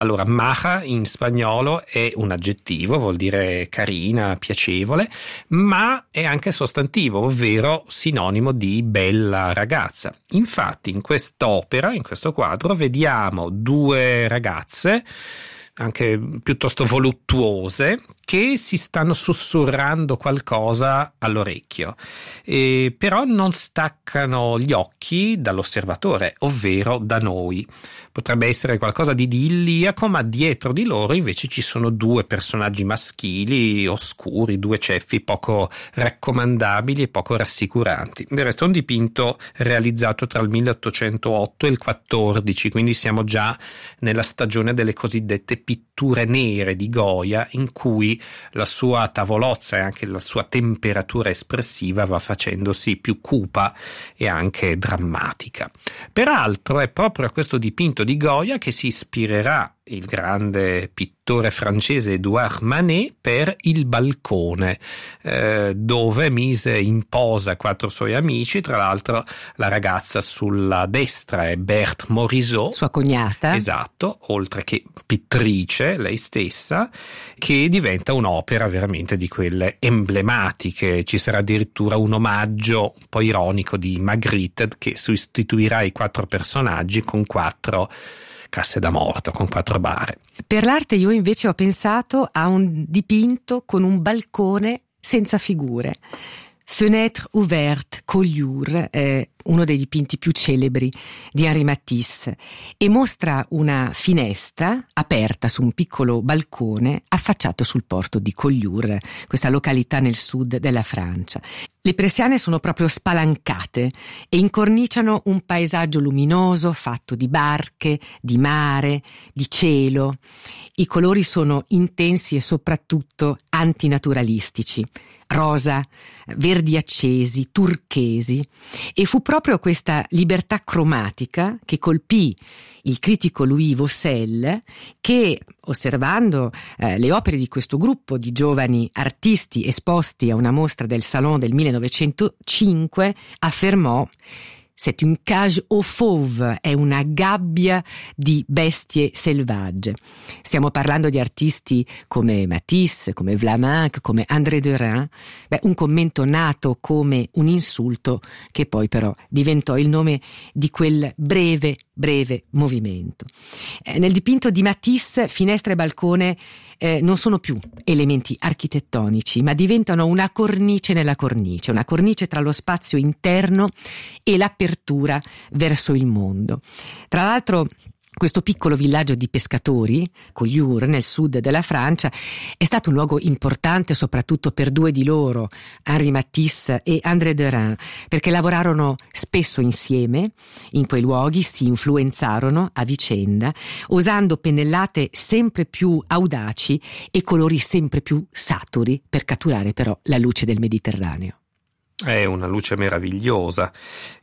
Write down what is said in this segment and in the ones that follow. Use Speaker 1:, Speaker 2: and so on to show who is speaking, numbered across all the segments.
Speaker 1: Allora, maja in spagnolo è un aggettivo, vuol dire carina, piacevole, ma è anche sostantivo, ovvero sinonimo di bella ragazza. Infatti, in quest'opera, in questo quadro, vediamo due ragazze, anche piuttosto voluttuose, che si stanno sussurrando qualcosa all'orecchio, però non staccano gli occhi dall'osservatore, ovvero da noi. Potrebbe essere qualcosa di idilliaco, ma dietro di loro invece ci sono due personaggi maschili oscuri, due ceffi poco raccomandabili e poco rassicuranti. Del resto è un dipinto realizzato tra il 1808 e il 14, quindi siamo già nella stagione delle cosiddette pitture nere di Goya, in cui la sua tavolozza e anche la sua temperatura espressiva va facendosi più cupa e anche drammatica. Peraltro è proprio a questo dipinto di Goya che si ispirerà il grande pittore francese Édouard Manet per Il balcone, dove mise in posa 4 suoi amici. Tra l'altro la ragazza sulla destra è Berthe Morisot,
Speaker 2: sua cognata.
Speaker 1: Esatto, oltre che pittrice lei stessa, che diventa un'opera veramente di quelle emblematiche. Ci sarà addirittura un omaggio un po' ironico di Magritte che sostituirà i 4 personaggi con 4 casse da morto, con 4 bare.
Speaker 2: Per l'arte io invece ho pensato a un dipinto con un balcone senza figure. Fenêtre ouverte, Collioure, è uno dei dipinti più celebri di Henri Matisse e mostra una finestra aperta su un piccolo balcone affacciato sul porto di Collioure, questa località nel sud della Francia. Le persiane sono proprio spalancate e incorniciano un paesaggio luminoso fatto di barche, di mare, di cielo. I colori sono intensi e soprattutto antinaturalistici. Rosa, verdi accesi, turchesi, e fu proprio questa libertà cromatica che colpì il critico Louis Vaucel, che, osservando le opere di questo gruppo di giovani artisti esposti a una mostra del Salon del 1905, affermò: «C'est une cage aux fauves», è una gabbia di bestie selvagge. Stiamo parlando di artisti come Matisse, come Vlaminck, come André Derain. Un commento nato come un insulto che poi però diventò il nome di quel breve movimento. Nel dipinto di Matisse, finestra e balcone non sono più elementi architettonici, ma diventano una cornice nella cornice, una cornice tra lo spazio interno e l'apertura verso il mondo. Tra l'altro, questo piccolo villaggio di pescatori, Collioure, nel sud della Francia, è stato un luogo importante soprattutto per 2 di loro, Henri Matisse e André Derain, perché lavorarono spesso insieme in quei luoghi, si influenzarono a vicenda, usando pennellate sempre più audaci e colori sempre più saturi per catturare però la luce del Mediterraneo.
Speaker 1: È una luce meravigliosa.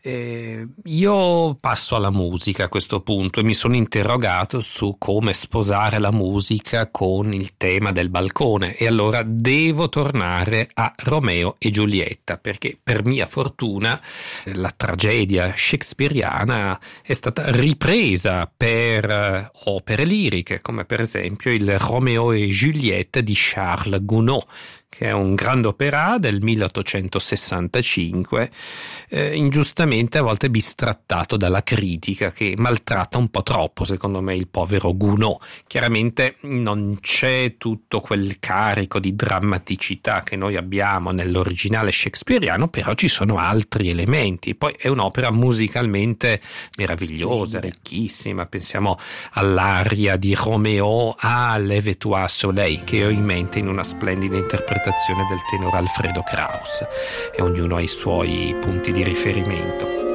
Speaker 1: Io passo alla musica a questo punto e mi sono interrogato su come sposare la musica con il tema del balcone, e allora devo tornare a Romeo e Giulietta, perché per mia fortuna la tragedia shakespeariana è stata ripresa per opere liriche, come per esempio il Romeo e Giulietta di Charles Gounod, che è un grande opera del 1865, ingiustamente a volte bistrattato dalla critica, che maltratta un po' troppo, secondo me, il povero Gounod. Chiaramente non c'è tutto quel carico di drammaticità che noi abbiamo nell'originale shakespeariano, però ci sono altri elementi. Poi è un'opera musicalmente meravigliosa, ricchissima. Pensiamo all'aria di Romeo a Lève-toi Soleil, che ho in mente in una splendida interpretazione del tenore Alfredo Kraus, e ognuno ha i suoi punti di riferimento.